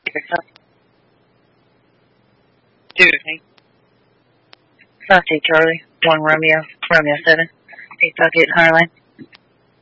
Tuesday. 5 Charlie, 1 Romeo, Romeo 7, 858 Highline.